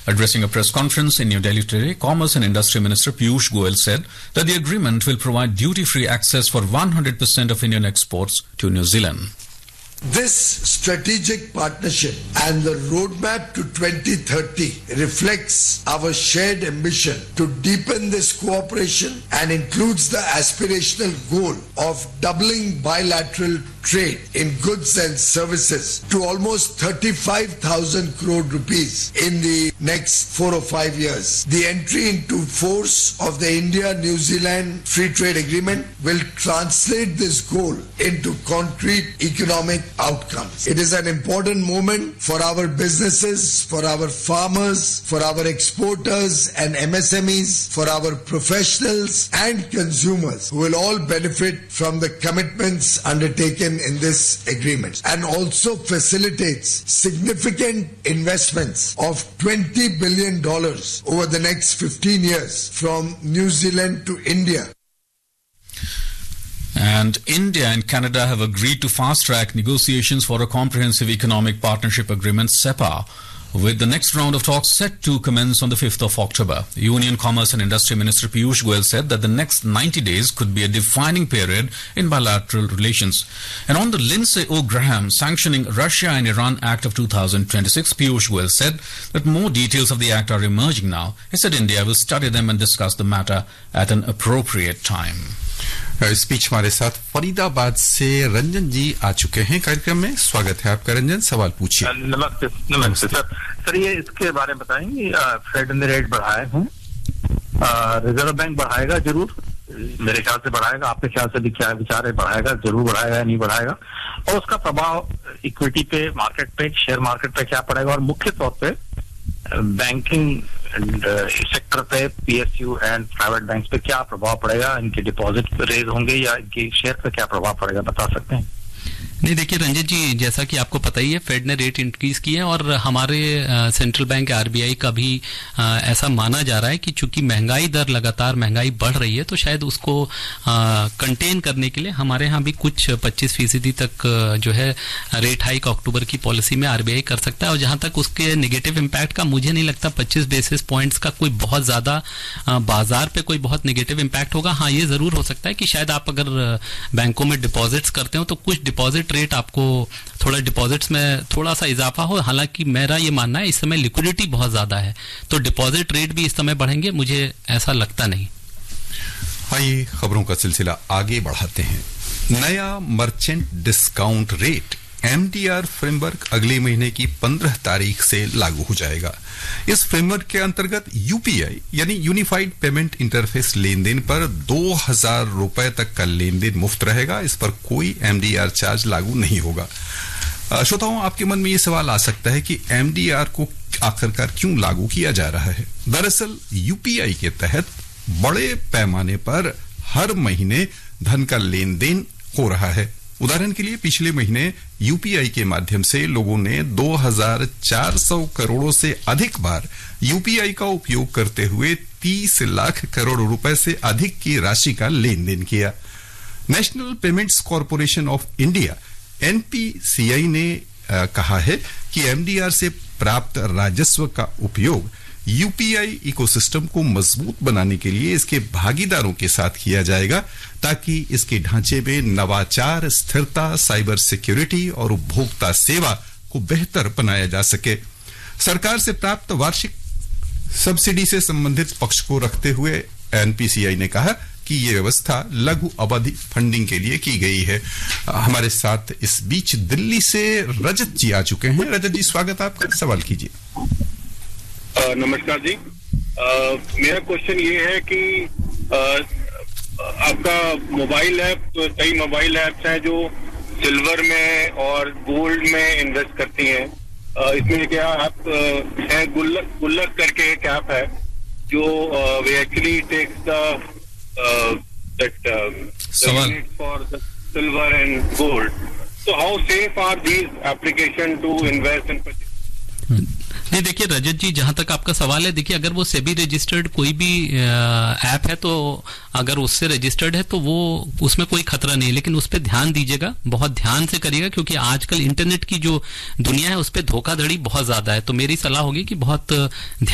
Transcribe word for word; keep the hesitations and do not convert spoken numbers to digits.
Addressing a press conference in New Delhi today, Commerce and Industry Minister Piyush Goyal said that the agreement will provide duty-free access for one hundred percent of Indian exports to New Zealand. This strategic partnership and the roadmap to twenty thirty reflects our shared ambition to deepen this cooperation and includes the aspirational goal of doubling bilateral trade in goods and services to almost thirty-five thousand crore rupees in the next four or five years. The entry into force of the India-New Zealand Free Trade Agreement will translate this goal into concrete economic outcomes. It is an important moment for our businesses, for our farmers, for our exporters and M S M Es, for our professionals and consumers who will all benefit from the commitments undertaken in this agreement, and also facilitates significant investments of twenty billion dollars over the next fifteen years from New Zealand to India. And India and Canada have agreed to fast-track negotiations for a comprehensive economic partnership agreement, SEPA, with the next round of talks set to commence on the fifth of October. Union Commerce and Industry Minister Piyush Goyal said that the next ninety days could be a defining period in bilateral relations. And on the Lindsey O. Graham sanctioning Russia and Iran Act of two thousand twenty-six, Piyush Goyal said that more details of the act are emerging now. He said India will study them and discuss the matter at an appropriate time. Speech हमारे साथ फरीदाबाद से रंजन जी आ चुके हैं कार्यक्रम में। स्वागत है आपका रंजन, सवाल पूछिए। नमस्ते नमस्ते सर सर ये इसके बारे में बताएंगे, फेड ने रेट बढ़ाए हैं, रिजर्व बैंक बढ़ाएगा जरूर, मेरे ख्याल से बढ़ाएगा, आपके ख्याल से भी क्या विचार है, बढ़ाएगा जरूर बढ़ाएगा या नहीं बढ़ाएगा, और उसका प्रभाव इक्विटी पे, मार्केट पे, शेयर मार्केट पे क्या पड़ेगा, और मुख्य तौर पे बैंकिंग सेक्टर पे, पीएसयू एंड प्राइवेट बैंक्स पे क्या प्रभाव पड़ेगा, इनके डिपॉजिट रेज होंगे या इनके शेयर पे क्या प्रभाव पड़ेगा, बता सकते हैं? नहीं, देखिए रंजन जी, जैसा कि आपको पता ही है, फेड ने रेट इंक्रीज किए हैं और हमारे सेंट्रल बैंक आरबीआई का भी आ, ऐसा माना जा रहा है कि चूंकि महंगाई दर लगातार महंगाई बढ़ रही है तो शायद उसको कंटेन करने के लिए हमारे यहाँ भी कुछ पच्चीस फीसदी तक जो है रेट हाइक अक्टूबर की पॉलिसी में आरबीआई कर सकता है। और जहां तक उसके नेगेटिव इम्पैक्ट का, मुझे नहीं लगता पच्चीस बेसिस पॉइंट्स का कोई बहुत ज्यादा बाजार पे कोई बहुत नेगेटिव इम्पैक्ट होगा। हाँ, ये जरूर हो सकता है कि शायद आप अगर बैंकों में डिपॉजिट्स करते हो तो कुछ डिपॉजिट रेट आपको थोड़ा डिपॉजिट्स में थोड़ा सा इजाफा हो। हालांकि मेरा ये मानना है इस समय लिक्विडिटी बहुत ज्यादा है तो डिपॉजिट रेट भी इस समय बढ़ेंगे, मुझे ऐसा लगता नहीं। आइए खबरों का सिलसिला आगे बढ़ाते हैं। नया merchant discount rate MDR framework अगले महीने की पंद्रह तारीख से लागू हो जाएगा। इस फ्रेमवर्क के अंतर्गत यूपीआई यानी यूनिफाइड पेमेंट इंटरफेस लेन देन पर दो हजार रुपए तक का लेन देन मुफ्त रहेगा। इस पर कोई एमडीआर चार्ज लागू नहीं होगा। श्रोताओं, आपके मन में ये सवाल आ सकता है कि एमडीआर को आखिरकार क्यों लागू किया जा रहा है। दरअसल यूपीआई के तहत बड़े पैमाने पर हर महीने धन का लेन देन हो रहा है। उदाहरण के लिए पिछले महीने यूपीआई के माध्यम से लोगों ने दो हजार चार सौ करोड़ों से अधिक बार यूपीआई का उपयोग करते हुए तीस लाख करोड़ रुपए से अधिक की राशि का लेन देन किया। National payments corporation of India NPCI ने आ, कहा है कि एमडीआर से प्राप्त राजस्व का उपयोग यूपीआई इकोसिस्टम को मजबूत बनाने के लिए इसके भागीदारों के साथ किया जाएगा ताकि इसके ढांचे में नवाचार, स्थिरता, साइबर सिक्योरिटी और उपभोक्ता सेवा को बेहतर बनाया जा सके। सरकार से प्राप्त वार्षिक सब्सिडी से संबंधित पक्ष को रखते हुए एनपीसीआई ने कहा कि ये व्यवस्था लघु अवधि फंडिंग के लिए की गई है। हमारे साथ इस बीच दिल्ली से रजत जी आ चुके हैं। रजत जी, स्वागत है आपका, सवाल कीजिए। नमस्कार जी, आ, मेरा क्वेश्चन ये है कि आ, आपका मोबाइल ऐप, कई मोबाइल ऐप्स हैं जो सिल्वर में और गोल्ड में इन्वेस्ट करती हैं। आ, इसमें क्या ऐप है, गुल्लक गुल्लक करके एक ऐप है जो वे actually takes the that for the silver and gold. So how safe are these application to invest in purchase? नहीं, देखिए रजत जी, जहां तक आपका सवाल है, देखिए अगर वो सेबी रजिस्टर्ड कोई भी ऐप है तो अगर उससे रजिस्टर्ड है तो वो उसमें कोई खतरा नहीं है, लेकिन उस पर ध्यान दीजिएगा, बहुत ध्यान से करिएगा, क्योंकि आजकल इंटरनेट की जो दुनिया है उस पर धोखाधड़ी बहुत ज्यादा है। तो मेरी सलाह होगी कि बहुत ध्यान